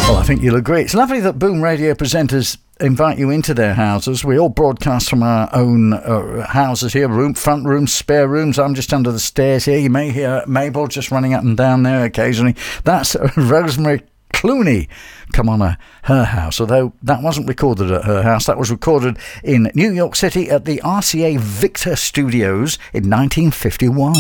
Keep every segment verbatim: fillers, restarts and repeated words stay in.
Well, I think you'll agree. It's lovely that Boom Radio presenters invite you into their houses. We all broadcast from our own uh, houses here, room, front rooms, spare rooms. I'm just under the stairs here. You may hear Mabel just running up and down there occasionally. That's uh, Rosemary Clooney come on a, her house, although that wasn't recorded at her house. That was recorded in New York City at the R C A Victor Studios in nineteen fifty-one.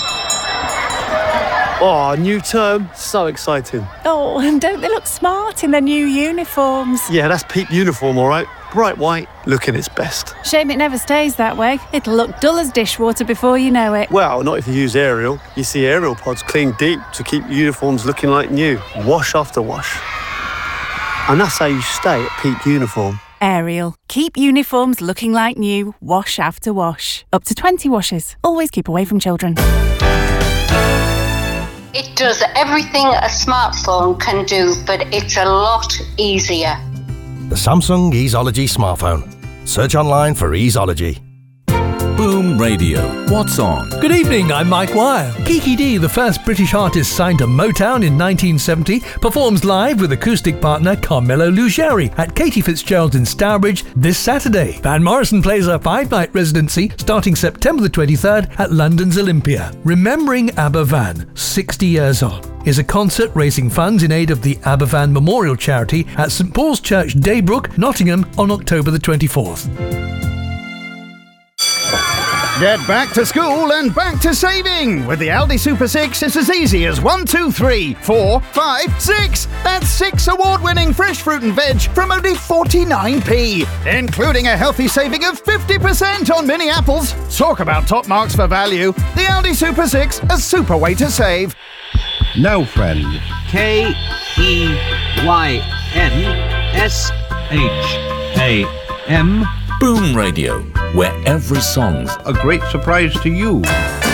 Oh, new term. So exciting. Oh, and don't they look smart in their new uniforms? Yeah, that's Peep uniform, all right. Bright white, looking its best. Shame it never stays that way. It'll look dull as dishwater before you know it. Well, not if you use Ariel. You see Ariel pods clean deep to keep uniforms looking like new. Wash after wash. And that's how you stay at Peep uniform. Ariel. Keep uniforms looking like new. Wash after wash. Up to twenty washes. Always keep away from children. It does everything a smartphone can do, but it's a lot easier. The Samsung Easeology smartphone. Search online for Easeology. Boom Radio. What's on? Good evening, I'm Mike Wire. Kiki Dee, the first British artist signed to Motown in nineteen seventy, performs live with acoustic partner Carmelo Lugeri at Katie Fitzgerald's in Stourbridge this Saturday. Van Morrison plays a five-night residency starting September the twenty-third at London's Olympia. Remembering Aberfan, sixty years on, is a concert raising funds in aid of the Aberfan Memorial Charity at St Paul's Church, Daybrook, Nottingham on October the twenty-fourth. Get back to school and back to saving! With the Aldi Super six, it's as easy as one, two, three, four, five, six! That's six award-winning fresh fruit and veg from only forty-nine p, including a healthy saving of fifty percent on mini apples. Talk about top marks for value. The Aldi Super six, a super way to save. No Friend. K E Y N S H A M. Boom Radio, where every song's a great surprise to you.